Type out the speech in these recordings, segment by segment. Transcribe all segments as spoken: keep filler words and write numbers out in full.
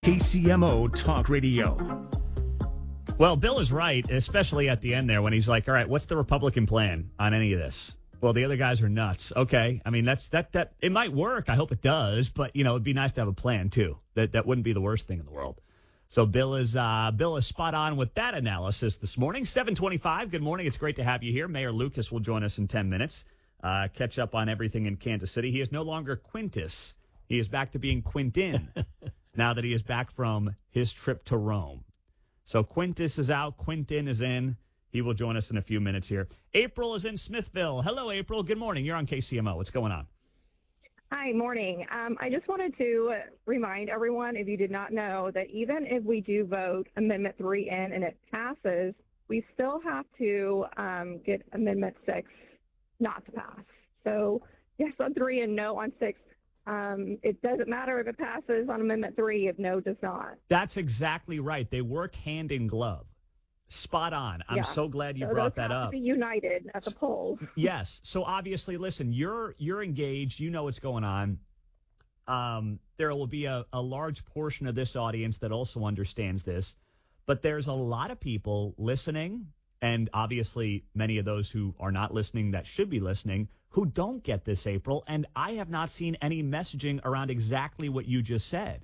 K C M O Talk Radio. Well, Bill is right, especially at the end there when he's like, all right, what's the Republican plan on any of this? Well, the other guys are nuts. Okay. I mean, that's that that it might work. I hope it does. But, you know, it'd be nice to have a plan, too. That that wouldn't be the worst thing in the world. So Bill is uh, Bill is spot on with that analysis this morning. seven twenty-five. Good morning. It's great to have you here. Mayor Lucas will join us in ten minutes. Uh, catch up on everything in Kansas City. He is no longer Quintus. He is back to being Quintin now that he is back from his trip to Rome. So Quintus is out. Quintin is in. He will join us in a few minutes here. April is in Smithville. Hello, April. Good morning. You're on K C M O. What's going on? Hi, morning. Um, I just wanted to remind everyone, if you did not know, that even if we do vote Amendment three in and it passes, we still have to um, get Amendment six not to pass. So yes on three and no on six. Um, it doesn't matter if it passes on Amendment three if no does not. That's exactly right. They work hand in glove. Spot on. I'm yeah. so glad you so brought those that have up. To be united at the polls. Yes. So obviously, listen, you're you're engaged. You know what's going on. Um, there will be a, a large portion of this audience that also understands this, but there's a lot of people listening, and obviously many of those who are not listening that should be listening who don't get this, April. And I have not seen any messaging around exactly what you just said.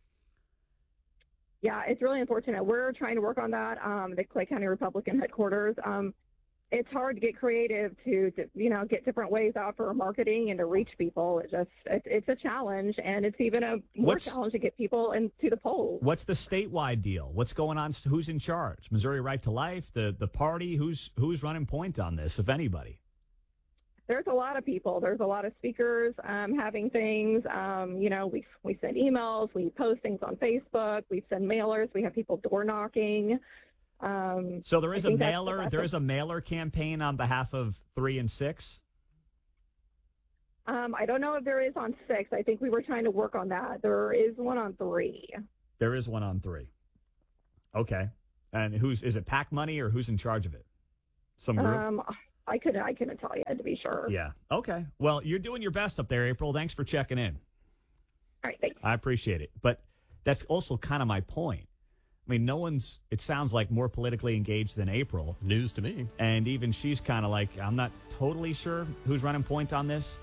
Yeah, it's really unfortunate. We're trying to work on that. Um, the Clay County Republican headquarters. Um, it's hard to get creative to, to, you know, get different ways out for marketing and to reach people. It's just, it's, it's a challenge, and it's even a more What's, challenge to get people into the polls. What's the statewide deal? What's going on? Who's in charge? Missouri Right to Life, the the party. Who's who's running point on this, if anybody? There's a lot of people. There's a lot of speakers um, having things. Um, you know, we we send emails, we post things on Facebook, we send mailers, we have people door knocking. Um, so there is I a mailer. That's, that's there a, is a mailer campaign on behalf of three and six. Um, I don't know if there is on six. I think we were trying to work on that. There is one on three. There is one on three. Okay, and who's is it? PAC money or who's in charge of it? Some group. Um, I couldn't. I couldn't tell you, to be sure. Yeah. Okay. Well, you're doing your best up there, April. Thanks for checking in. All right. Thanks. I appreciate it. But that's also kind of my point. I mean, no one's, it sounds like, more politically engaged than April. News to me. And even she's kind of like, I'm not totally sure who's running point on this.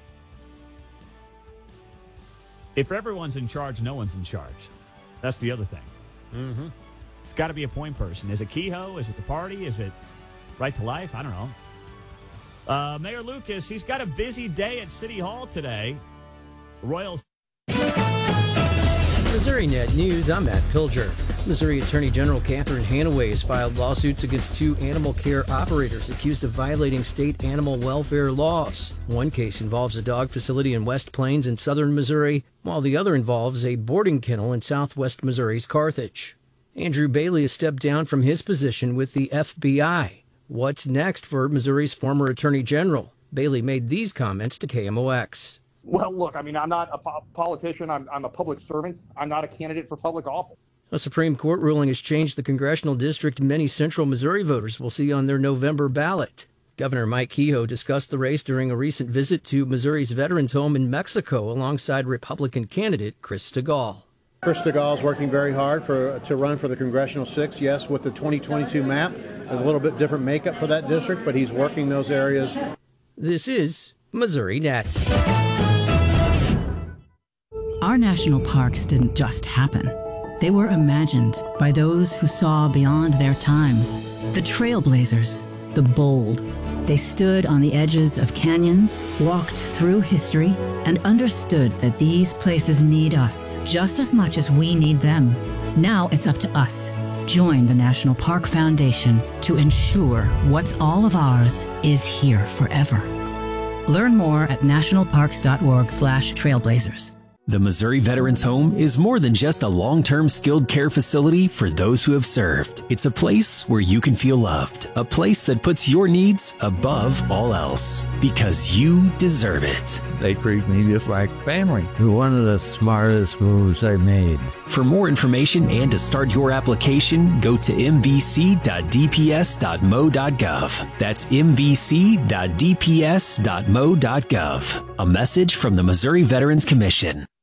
If everyone's in charge, no one's in charge. That's the other thing. Mm-hmm. It's got to be a point person. Is it Kehoe? Is it the party? Is it Right to Life? I don't know. Uh, Mayor Lucas, he's got a busy day at City Hall today. Royals. Missouri Net News, I'm Matt Pilger. Missouri Attorney General Catherine Hanaway has filed lawsuits against two animal care operators accused of violating state animal welfare laws. One case involves a dog facility in West Plains in southern Missouri, while the other involves a boarding kennel in southwest Missouri's Carthage. Andrew Bailey has stepped down from his position with the F B I. What's next for Missouri's former Attorney General? Bailey made these comments to K M O X. Well, look, I mean, I'm not a po- politician. I'm, I'm a public servant. I'm not a candidate for public office. A Supreme Court ruling has changed the congressional district many central Missouri voters will see on their November ballot. Governor Mike Kehoe discussed the race during a recent visit to Missouri's veterans home in Mexico alongside Republican candidate Chris Stegall. Chris Stegall is working very hard for to run for the Congressional six, yes, with the twenty twenty-two map. There's a little bit different makeup for that district, but he's working those areas. This is Missouri Net. Our national parks didn't just happen. They were imagined by those who saw beyond their time. The trailblazers, the bold. They stood on the edges of canyons, walked through history, and understood that these places need us just as much as we need them. Now it's up to us. Join the National Park Foundation to ensure what's all of ours is here forever. Learn more at nationalparks.org slash trailblazers. The Missouri Veterans Home is more than just a long-term skilled care facility for those who have served. It's a place where you can feel loved, a place that puts your needs above all else, because you deserve it. They treat me just like family. One of the smartest moves I made. For more information and to start your application, go to m v c dot d p s dot m o dot gov. That's m v c dot d p s dot m o dot gov. A message from the Missouri Veterans Commission.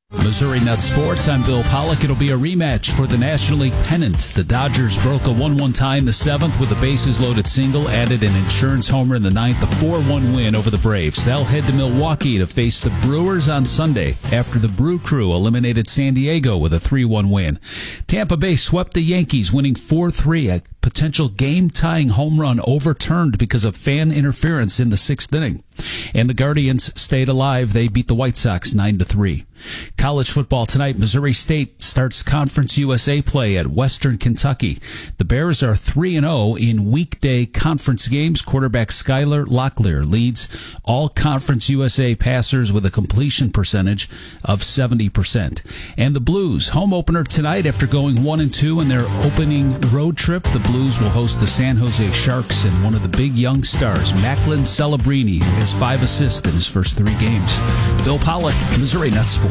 Missouri Nuts Sports, I'm Bill Pollock. It'll be a rematch for the National League pennant. The Dodgers broke a one one tie in the seventh with a bases-loaded single, added an insurance homer in the ninth, a four one win over the Braves. They'll head to Milwaukee to face the Brewers on Sunday after the Brew Crew eliminated San Diego with a three one win. Tampa Bay swept the Yankees, winning four three. A potential game-tying home run overturned because of fan interference in the sixth inning. And the Guardians stayed alive. They beat the White Sox nine to three. College football tonight, Missouri State starts Conference U S A play at Western Kentucky. The Bears are three and oh in weekday conference games. Quarterback Skylar Locklear leads all Conference U S A passers with a completion percentage of seventy percent. And the Blues, home opener tonight after going one and two in their opening road trip. The Blues will host the San Jose Sharks and one of the big young stars, Macklin Celebrini, who has five assists in his first three games. Bill Pollock, Missouri Nuts Sports.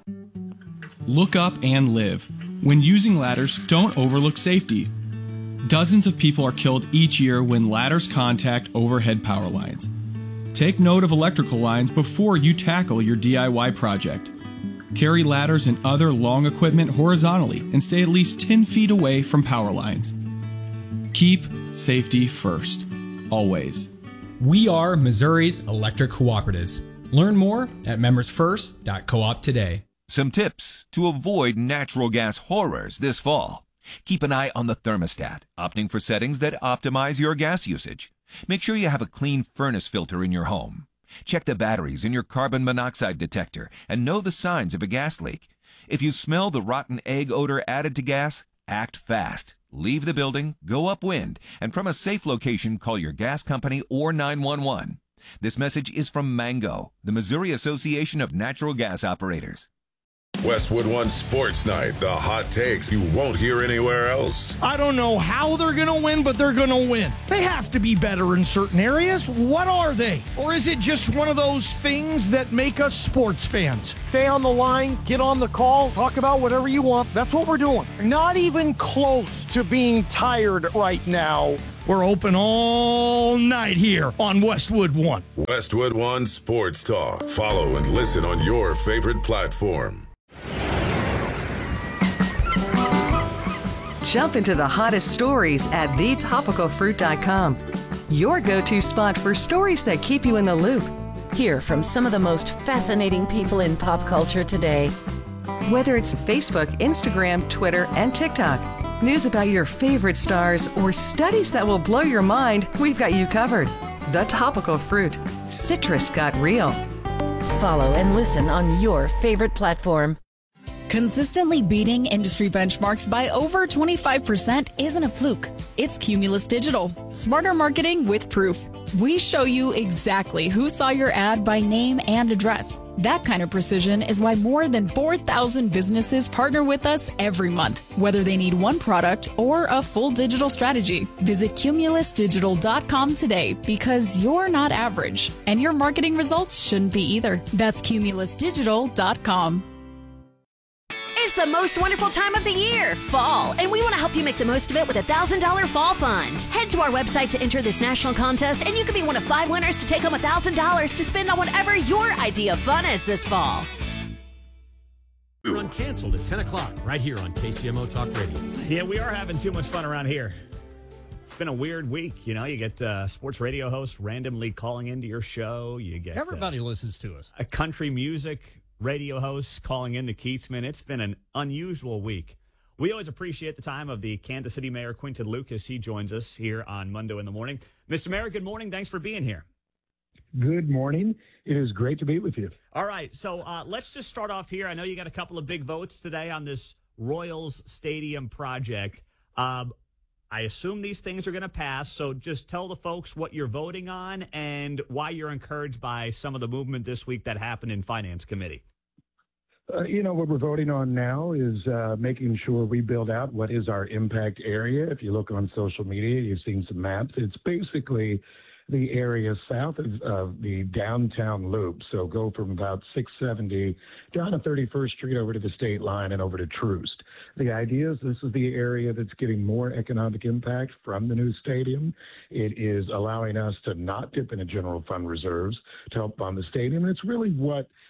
Look up and live. When using ladders, don't overlook safety. Dozens of people are killed each year when ladders contact overhead power lines. Take note of electrical lines before you tackle your D I Y project. Carry ladders and other long equipment horizontally and stay at least ten feet away from power lines. Keep safety first, always. We are Missouri's electric cooperatives. Learn more at members first dot coop today. Some tips to avoid natural gas horrors this fall. Keep an eye on the thermostat, opting for settings that optimize your gas usage. Make sure you have a clean furnace filter in your home. Check the batteries in your carbon monoxide detector and know the signs of a gas leak. If you smell the rotten egg odor added to gas, act fast. Leave the building, go upwind, and from a safe location, call your gas company or nine one one. This message is from Mango, the Missouri Association of Natural Gas Operators. Westwood One Sports Night, the hot takes you won't hear anywhere else. I don't know how they're going to win, but they're going to win. They have to be better in certain areas. What are they? Or is it just one of those things that make us sports fans? Stay on the line, get on the call, talk about whatever you want. That's what we're doing. Not even close to being tired right now. We're open all night here on Westwood One. Westwood One Sports Talk. Follow and listen on your favorite platform. Jump into the hottest stories at the topical fruit dot com. Your go-to spot for stories that keep you in the loop. Hear from some of the most fascinating people in pop culture today. Whether it's Facebook, Instagram, Twitter, and TikTok, news about your favorite stars, or studies that will blow your mind, we've got you covered. The Topical Fruit. Citrus got real. Follow and listen on your favorite platform. Consistently beating industry benchmarks by over twenty-five percent isn't a fluke. It's Cumulus Digital. Smarter marketing with proof. We show you exactly who saw your ad by name and address. That kind of precision is why more than four thousand businesses partner with us every month, whether they need one product or a full digital strategy. Visit cumulus digital dot com today because you're not average, and your marketing results shouldn't be either. That's cumulus digital dot com. It's the most wonderful time of the year, fall, and we want to help you make the most of it with a one thousand dollars Fall Fund. Head to our website to enter this national contest, and you could be one of five winners to take home one thousand dollars to spend on whatever your idea of fun is this fall. Run canceled at ten o'clock right here on K C M O Talk Radio. Yeah, we are having too much fun around here. It's been a weird week. You know, you get uh, sports radio hosts randomly calling into your show. You get Everybody uh, listens to us. A country music radio hosts calling in the Keatsman. It's been an unusual week. We always appreciate the time of the Kansas City Mayor, Quinton Lucas. He joins us here on Monday in the morning. Mister Mayor, good morning. Thanks for being here. Good morning. It is great to be with you. All right, so uh, let's just start off here. I know you got a couple of big votes today on this Royals Stadium project. Um, I assume these things are going to pass, so just tell the folks what you're voting on and why you're encouraged by some of the movement this week that happened in Finance Committee. Uh, you know, what we're voting on now is uh, making sure we build out what is our impact area. If you look on social media, you've seen some maps. It's basically the area south of, of the downtown loop. So go from about six seventy down to thirty-first Street over to the state line and over to Troost. The idea is this is the area that's getting more economic impact from the new stadium. It is allowing us to not dip into general fund reserves to help fund the stadium. And it's really what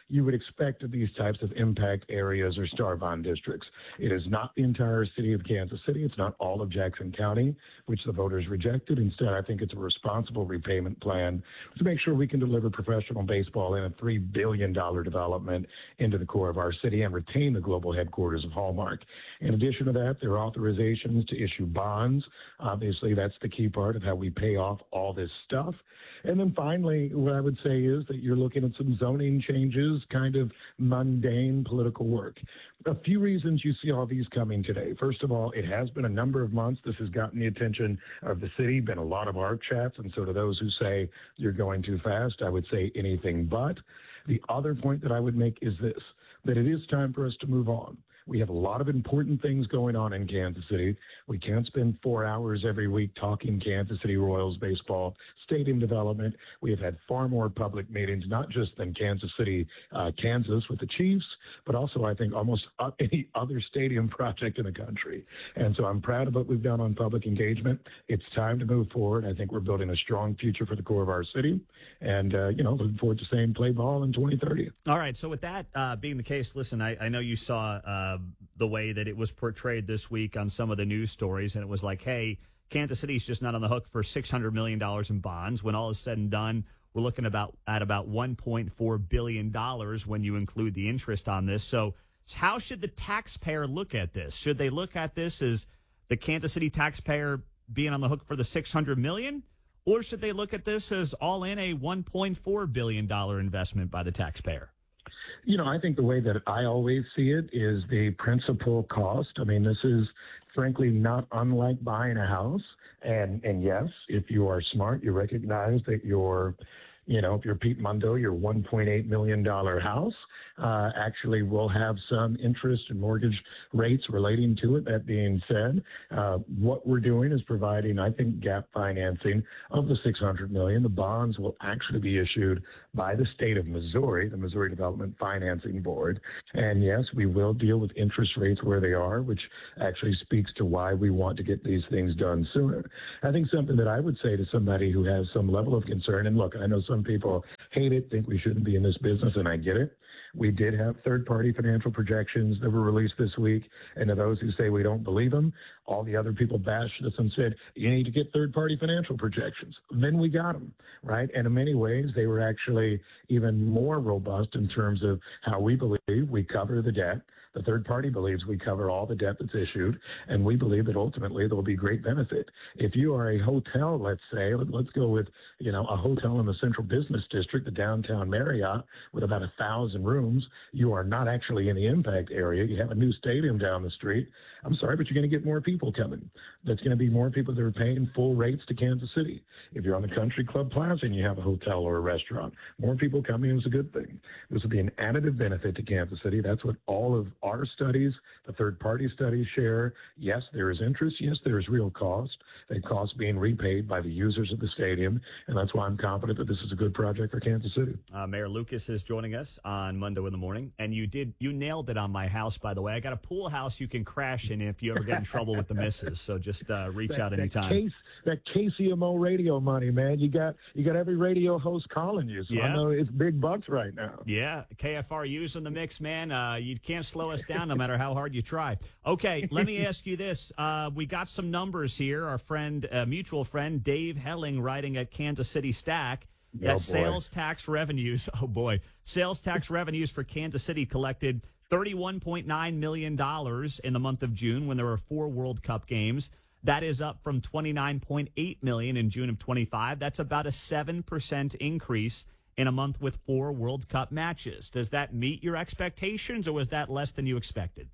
you would expect of these types of impact areas or star bond districts. It is not the entire city of Kansas City. It's not all of Jackson County, which the voters rejected. Instead, I think it's a responsible repayment plan to make sure we can deliver professional baseball in a three billion dollars development into the core of our city and retain the global headquarters of Hallmark. In addition to that, there are authorizations to issue bonds. Obviously, that's the key part of how we pay off all this stuff. And then finally, what I would say is that you're looking at some zoning changes, kind of mundane political work. A few reasons you see all these coming today. First of all, it has been a number of months. This has gotten the attention of the city, been a lot of our chats, and so to those who say you're going too fast, I would say anything but. The other point that I would make is this, that it is time for us to move on. We have a lot of important things going on in Kansas City. We can't spend four hours every week talking Kansas City Royals baseball, stadium development. We have had far more public meetings, not just than Kansas City, uh, Kansas with the Chiefs, but also I think almost any other stadium project in the country. And so I'm proud of what we've done on public engagement. It's time to move forward. I think we're building a strong future for the core of our city. And, uh, you know, looking forward to seeing play ball in twenty thirty. All right. So with that uh, being the case, listen, I, I know you saw uh, the way that it was portrayed this week on some of the news stories, and it was like, hey, Kansas City's just not on the hook for six hundred million dollars in bonds. When all is said and done, we're looking about at about one point four billion dollars when you include the interest on this. So how should the taxpayer look at this? Should they look at this as the Kansas City taxpayer being on the hook for the six hundred million dollars? Or should they look at this as all in a one point four billion dollars investment by the taxpayer? You know, I think the way that I always see it is the principal cost. I mean, this is frankly not unlike buying a house. And, and yes, if you are smart, you recognize that your, you know, if you're Pete Mundo, your one point eight million dollars house uh, actually will have some interest and mortgage rates relating to it. That being said, uh, what we're doing is providing, I think, gap financing of the six hundred million dollars. The bonds will actually be issued by the state of Missouri, the Missouri Development Financing Board. And yes, we will deal with interest rates where they are, which actually speaks to why we want to get these things done sooner. I think something that I would say to somebody who has some level of concern, and look, I know some people hate it, think we shouldn't be in this business, and I get it. We did have third-party financial projections that were released this week, and to those who say we don't believe them, all the other people bashed us and said, you need to get third-party financial projections. Then we got them, right? And in many ways, they were actually even more robust in terms of how we believe we cover the debt. The third party believes we cover all the debt that's issued, and we believe that ultimately there will be great benefit. If you are a hotel, let's say, let's go with, you know, a hotel in the Central Business District, the downtown Marriott, with about a thousand rooms, you are not actually in the impact area. You have a new stadium down the street. I'm sorry, but you're going to get more people coming. That's going to be more people that are paying full rates to Kansas City. If you're on the Country Club Plaza and you have a hotel or a restaurant, more people coming is a good thing. This will be an additive benefit to Kansas City. That's what all of our studies, the third-party studies share. Yes, there is interest. Yes, there is real cost. That cost being repaid by the users of the stadium, and that's why I'm confident that this is a good project for Kansas City. Uh, Mayor Lucas is joining us on Monday in the morning, and you did you nailed it on my house, by the way. I got a pool house you can crash in if you ever get in trouble with the missus. So just uh, reach that, out anytime. That, case, that K C M O radio money, man. You got you got every radio host calling you. So yeah. I know it's big bucks right now. Yeah, K F R U's in the mix, man. Uh, you can't slow us down no matter how hard you try. Okay, let me ask you this. Uh, we got some numbers here. Our friend, uh, mutual friend, Dave Helling, writing at Kansas City Stack. That oh, sales tax revenues, oh boy, sales tax revenues for Kansas City collected thirty-one point nine million dollars in the month of June when there were four World Cup games. That is up from twenty-nine point eight million dollars in June of twenty-five. That's about a seven percent increase in a month with four World Cup matches. Does that meet your expectations, or was that less than you expected?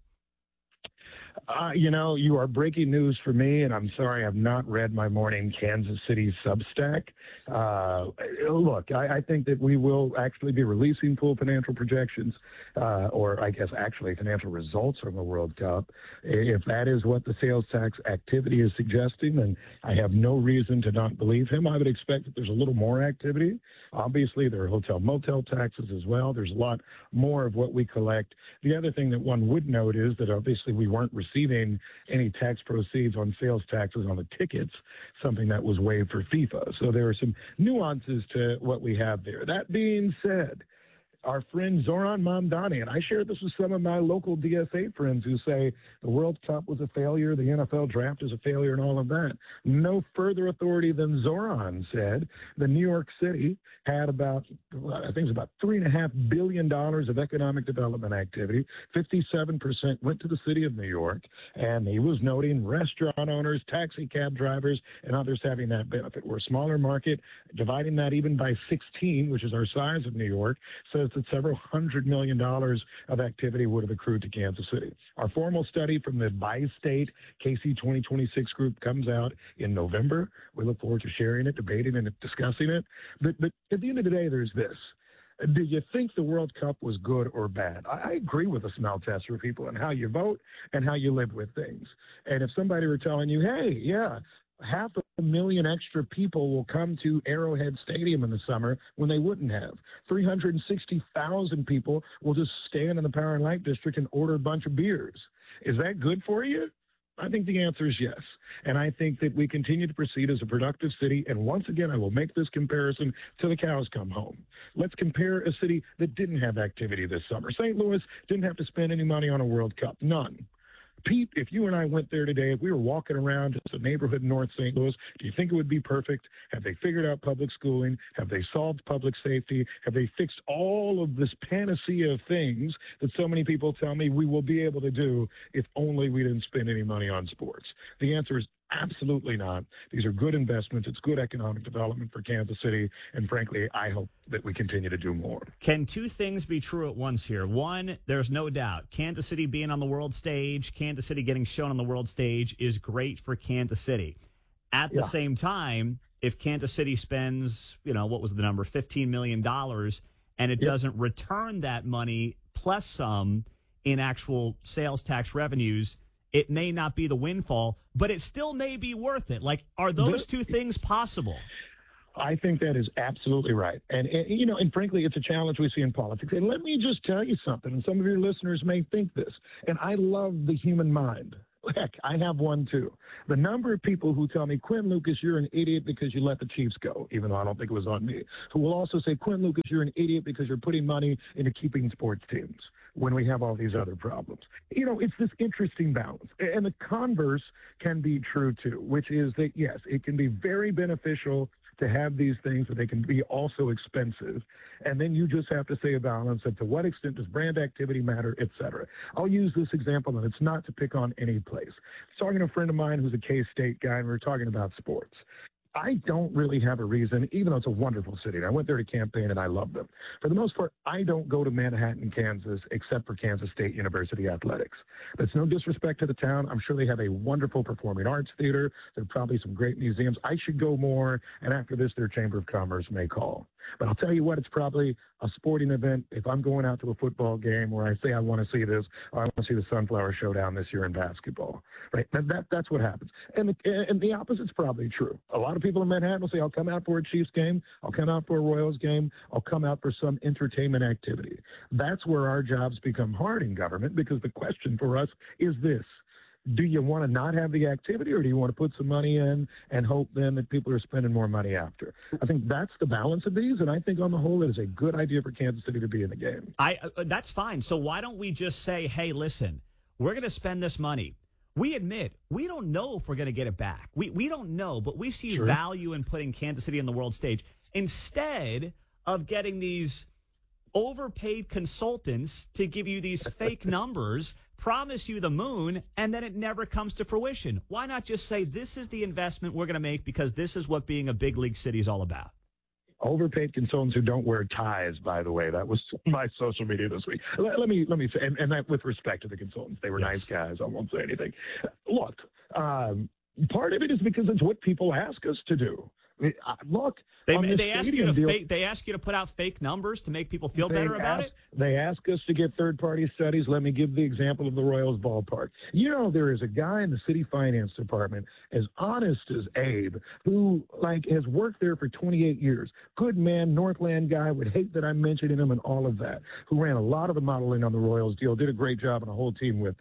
Uh, you know, you are breaking news for me, and I'm sorry I've not read my morning Kansas City Substack. Uh, look, I, I think that we will actually be releasing full financial projections, uh, or I guess actually financial results from the World Cup. If that is what the sales tax activity is suggesting, then I have no reason to not believe him. I would expect that there's a little more activity. Obviously, there are hotel motel taxes as well. There's a lot more of what we collect. The other thing that one would note is that obviously we weren't receiving any tax proceeds on sales taxes on the tickets, something that was waived for FIFA. So there are some nuances to what we have there. That being said, our friend Zoran Mamdani, and I shared this with some of my local D S A friends who say the World Cup was a failure, the N F L draft is a failure, and all of that. No further authority than Zoran said that New York City had about, I think it was about three and a half billion dollars of economic development activity. fifty-seven percent went to the city of New York, and he was noting restaurant owners, taxi cab drivers, and others having that benefit. We're a smaller market, dividing that even by sixteen, which is our size of New York, says that several hundred million dollars of activity would have accrued to Kansas City. Our formal study from the bi-state K C twenty twenty-six group comes out in November. We look forward to sharing it, debating and discussing it. But, but at the end of the day, there's this. Do you think the World Cup was good or bad? I, I agree with the smell test for people and how you vote and how you live with things. And if somebody were telling you, hey, yeah, half a million extra people will come to Arrowhead Stadium in the summer when they wouldn't have. three hundred sixty thousand people will just stand in the Power and Light District and order a bunch of beers. Is that good for you? I think the answer is yes. And I think that we continue to proceed as a productive city. And once again, I will make this comparison till the cows come home. Let's compare a city that didn't have activity this summer. Saint Louis didn't have to spend any money on a World Cup. None. Pete, if you and I went there today, if we were walking around just a neighborhood in North Saint Louis, do you think it would be perfect? Have they figured out public schooling? Have they solved public safety? Have they fixed all of this panacea of things that so many people tell me we will be able to do if only we didn't spend any money on sports? The answer is absolutely not. These are good investments. It's good economic development for Kansas City. And frankly, I hope that we continue to do more. Can two things be true at once here? One, there's no doubt Kansas City being on the world stage, Kansas City getting shown on the world stage is great for Kansas City. At the Yeah. same time, if Kansas City spends, you know, what was the number, fifteen million dollars, and it Yep. doesn't return that money plus some in actual sales tax revenues, it may not be the windfall, but it still may be worth it. Like, are those two things possible? I think that is absolutely right. And, and, you know, and frankly, it's a challenge we see in politics. And let me just tell you something, and some of your listeners may think this, and I love the human mind. Heck, I have one too. The number of people who tell me, Quinn Lucas, you're an idiot because you let the Chiefs go, even though I don't think it was on me, who will also say, Quinn Lucas, you're an idiot because you're putting money into keeping sports teams when we have all these other problems. You know, it's this interesting balance. And the converse can be true too, which is that, yes, it can be very beneficial to have these things, but they can be also expensive. And then you just have to say a balance of to what extent does brand activity matter, et cetera. I'll use this example, and it's not to pick on any place. I was talking to a friend of mine who's a K-State guy, and we were talking about sports. I don't really have a reason, even though it's a wonderful city. And I went there to campaign, and I love them. For the most part, I don't go to Manhattan, Kansas, except for Kansas State University athletics. That's no disrespect to the town. I'm sure they have a wonderful performing arts theater. There are probably some great museums. I should go more, and after this, their Chamber of Commerce may call. But I'll tell you what, it's probably a sporting event. If I'm going out to a football game where I say I want to see this, or I want to see the Sunflower Showdown this year in basketball, right? That, that That's what happens. And the, and the opposite's probably true. A lot of people in Manhattan will say, I'll come out for a Chiefs game, I'll come out for a Royals game, I'll come out for some entertainment activity. That's where our jobs become hard in government, because the question for us is this. Do you want to not have the activity, or do you want to put some money in and hope then that people are spending more money after? I think that's the balance of these, and I think on the whole it is a good idea for Kansas City to be in the game. I uh, that's fine. So why don't we just say, hey, listen, we're going to spend this money. We admit we don't know if we're going to get it back. We we don't know, but we see Sure. value in putting Kansas City on the world stage instead of getting these overpaid consultants to give you these fake numbers, promise you the moon, and then it never comes to fruition. Why not just say this is the investment we're going to make because this is what being a big league city is all about? Overpaid consultants who don't wear ties, by the way. That was my social media this week. Let, let me let me say, and, and that with respect to the consultants, they were Yes. nice guys. I won't say anything. Look, um, part of it is because it's what people ask us to do. I mean, uh, Look, They on this they ask you to stadium deal- fake, they ask you to put out fake numbers to make people feel They better about ask- it. They ask us to get third-party studies. Let me give the example of the Royals ballpark. You know, there is a guy in the city finance department, as honest as Abe, who, like, has worked there for twenty-eight years. Good man, Northland guy, would hate that I'm mentioning him and all of that, who ran a lot of the modeling on the Royals deal, did a great job and a whole team with them.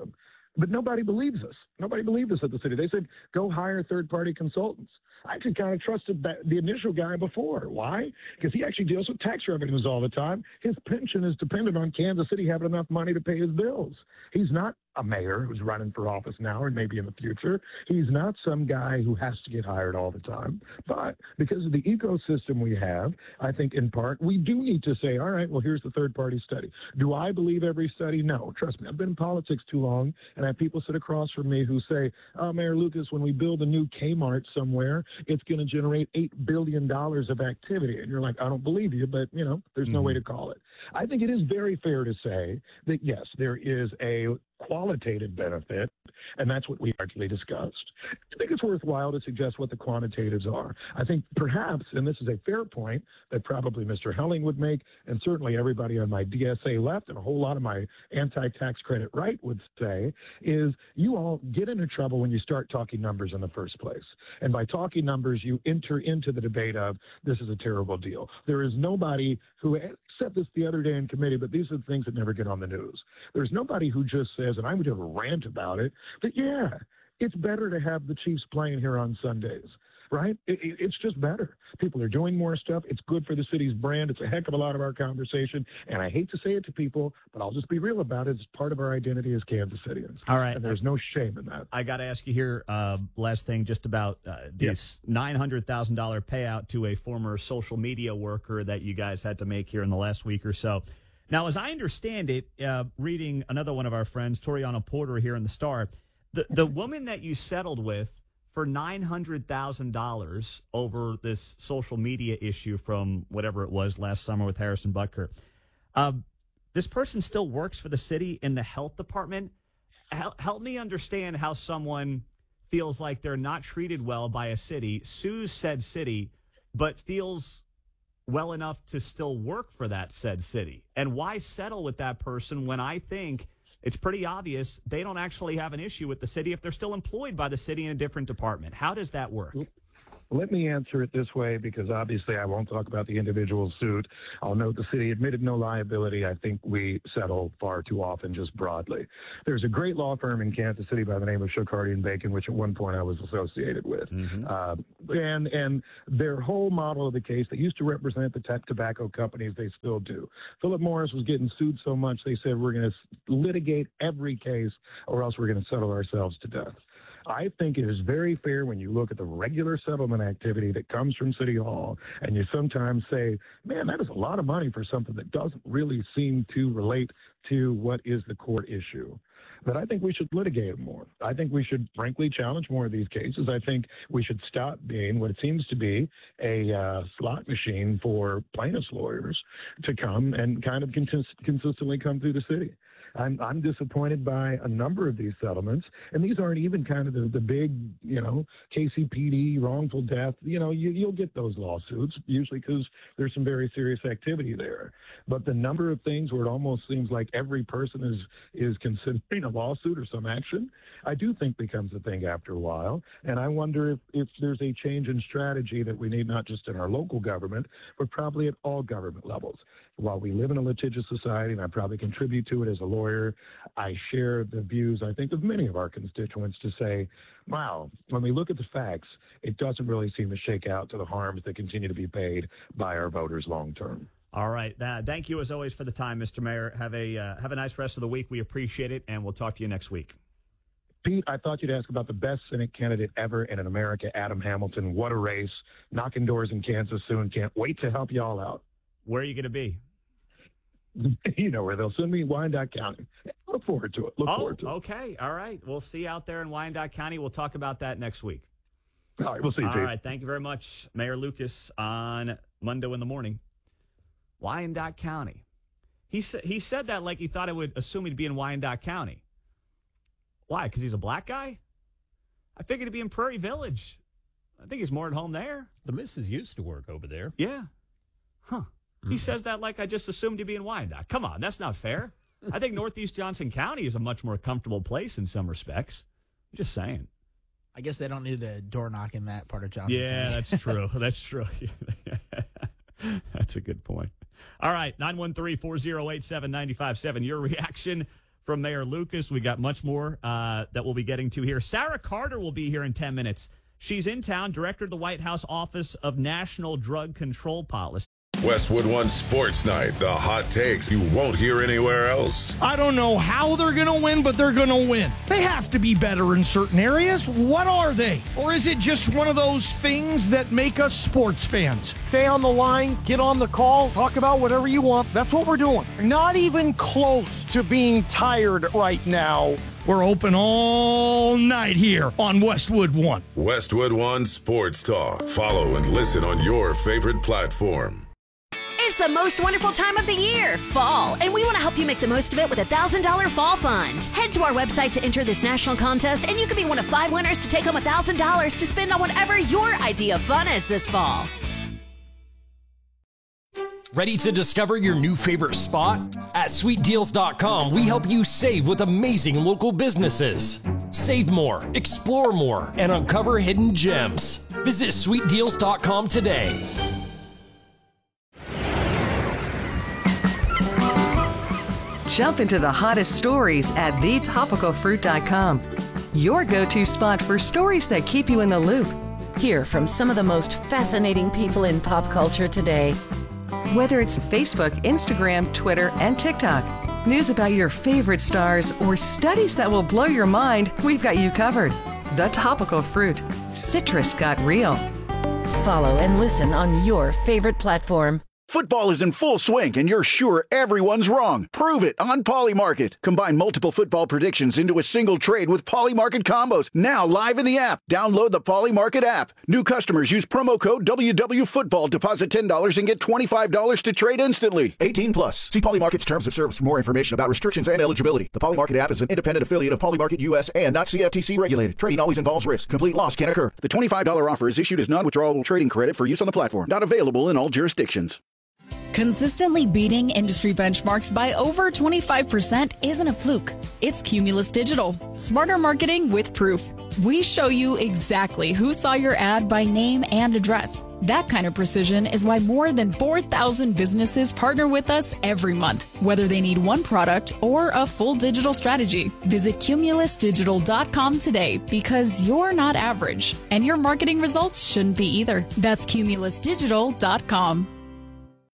But nobody believes us. Nobody believed us at the city. They said, go hire third-party consultants. I actually kind of trusted that, the initial guy before. Why? Because he actually deals with tax revenues all the time. His pension is dependent on Kansas City having enough money to pay his bills. He's not a mayor who's running for office now and maybe in the future. He's not some guy who has to get hired all the time. But because of the ecosystem we have, I think in part, we do need to say, all right, well, here's the third-party study. Do I believe every study? No. Trust me, I've been in politics too long, and I have people sit across from me who say, oh, Mayor Lucas, when we build a new Kmart somewhere, it's going to generate eight billion dollars of activity. And you're like, I don't believe you, but, you know, there's mm-hmm. no way to call it. I think it is very fair to say that, yes, there is a qualitative benefit, and that's what we largely discussed. I think it's worthwhile to suggest what the quantitatives are. I think perhaps, and this is a fair point that probably Mister Helling would make, and certainly everybody on my D S A left and a whole lot of my anti-tax credit right would say, is you all get into trouble when you start talking numbers in the first place. And by talking numbers, you enter into the debate of this is a terrible deal. There is nobody who said this the other day in committee, but these are the things that never get on the news. There's nobody who just says, and I would have a rant about it, but yeah, it's better to have the Chiefs playing here on Sundays, right? It, it, it's just better. People are doing more stuff. It's good for the city's brand. It's a heck of a lot of our conversation. And I hate to say it to people, but I'll just be real about it. It's part of our identity as Kansas Cityans. All right. And there's no shame in that. I got to ask you here, uh, last thing, just about uh, this yes. nine hundred thousand dollars payout to a former social media worker that you guys had to make here in the last week or so. Now, as I understand it, uh, reading another one of our friends, Toriana Porter here in the Star, the, the woman that you settled with for nine hundred thousand dollars over this social media issue from whatever it was last summer with Harrison Butker, uh, this person still works for the city in the health department. Hel- help me understand how someone feels like they're not treated well by a city, sues said city, but feels well enough to still work for that said city. And why settle with that person when I think it's pretty obvious they don't actually have an issue with the city if they're still employed by the city in a different department? How does that work? Let me answer it this way, because obviously I won't talk about the individual suit. I'll note the city admitted no liability. I think we settle far too often just broadly. There's a great law firm in Kansas City by the name of Shook, Hardy and Bacon, which at one point I was associated with. Mm-hmm. Uh, and and their whole model of the case, they used to represent the t- tobacco companies. They still do. Philip Morris was getting sued so much, they said, we're going to litigate every case or else we're going to settle ourselves to death. I think it is very fair when you look at the regular settlement activity that comes from City Hall, and you sometimes say, man, that is a lot of money for something that doesn't really seem to relate to what is the court issue. But I think we should litigate more. I think we should, frankly, challenge more of these cases. I think we should stop being what it seems to be a uh, slot machine for plaintiffs' lawyers to come and kind of cons- consistently come through the city. I'm, I'm disappointed by a number of these settlements, and these aren't even kind of the, the big, you know, K C P D, wrongful death. You know, you, you'll get those lawsuits, usually because there's some very serious activity there. But the number of things where it almost seems like every person is, is considering a lawsuit or some action, I do think becomes a thing after a while. And I wonder if, if there's a change in strategy that we need, not just in our local government, but probably at all government levels. While we live in a litigious society, and I probably contribute to it as a lawyer, I share the views, I think, of many of our constituents to say, wow, when we look at the facts, it doesn't really seem to shake out to the harms that continue to be paid by our voters long term. All right. Uh, thank you, as always, for the time, Mister Mayor. Have a uh, have a nice rest of the week. We appreciate it, and we'll talk to you next week. Pete, I thought you'd ask about the best Senate candidate ever and in America, Adam Hamilton. What a race. Knocking doors in Kansas soon. Can't wait to help you all out. Where are you going to be? You know where they'll send me, Wyandotte County. Look forward to it. Look oh, forward to it. Okay. All right. We'll see you out there in Wyandotte County. We'll talk about that next week. All right. We'll see you, All Pete. right. Thank you very much, Mayor Lucas, on Monday in the morning. Wyandotte County. He, sa- he said that like he thought I would assume he'd be in Wyandotte County. Why? Because he's a black guy? I figured he'd be in Prairie Village. I think he's more at home there. The missus used to work over there. Yeah. Huh. He says that like I just assumed he'd be in Wyandotte. Come on, that's not fair. I think Northeast Johnson County is a much more comfortable place in some respects. I'm just saying. I guess they don't need a door knock in that part of Johnson Yeah, County. that's true. That's true. That's a good point. All right, nine one three, four oh eight, seven nine five seven. Your reaction from Mayor Lucas. We got much more uh, that we'll be getting to here. Sarah Carter will be here in ten minutes. She's in town, director of the White House Office of National Drug Control Policy. Westwood One Sports Night, the hot takes you won't hear anywhere else. I don't know how they're going to win, but they're going to win. They have to be better in certain areas. What are they? Or is it just one of those things that make us sports fans? Stay on the line, get on the call, talk about whatever you want. That's what we're doing. Not even close to being tired right now. We're open all night here on Westwood One. Westwood One Sports Talk. Follow and listen on your favorite platform. It's the most wonderful time of the year, fall, and we want to help you make the most of it with a one thousand dollars fall fund. Head to our website to enter this national contest, and you could be one of five winners to take home one thousand dollars to spend on whatever your idea of fun is this fall. Ready to discover your new favorite spot? At sweet deals dot com, we help you save with amazing local businesses. Save more, explore more, and uncover hidden gems. Visit sweet deals dot com today. Jump into the hottest stories at the topical fruit dot com. Your go-to spot for stories that keep you in the loop. Hear from some of the most fascinating people in pop culture today. Whether it's Facebook, Instagram, Twitter, and TikTok, news about your favorite stars, or studies that will blow your mind, we've got you covered. The Topical Fruit. Citrus got real. Follow and listen on your favorite platform. Football is in full swing, and you're sure everyone's wrong. Prove it on Polymarket. Combine multiple football predictions into a single trade with Polymarket combos. Now live in the app. Download the Polymarket app. New customers use promo code W W Football. Deposit ten dollars and get twenty-five dollars to trade instantly. eighteen plus. See Polymarket's terms of service for more information about restrictions and eligibility. The Polymarket app is an independent affiliate of Polymarket U S and not C F T C regulated. Trading always involves risk. Complete loss can occur. The twenty-five dollars offer is issued as non-withdrawable trading credit for use on the platform. Not available in all jurisdictions. Consistently beating industry benchmarks by over twenty-five percent isn't a fluke. It's Cumulus Digital. Smarter marketing with proof. We show you exactly who saw your ad by name and address. That kind of precision is why more than four thousand businesses partner with us every month, whether they need one product or a full digital strategy. Visit cumulus digital dot com today because you're not average, and your marketing results shouldn't be either. That's cumulus digital dot com.